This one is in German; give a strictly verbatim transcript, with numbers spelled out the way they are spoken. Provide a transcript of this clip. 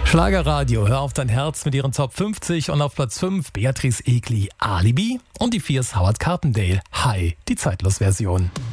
Schlagerradio, hör auf dein Herz mit ihren Top fünfzig und auf Platz fünf Beatrice Egli, Alibi und die Viers Howard Carpendale, Hi, die Zeitlos-Version.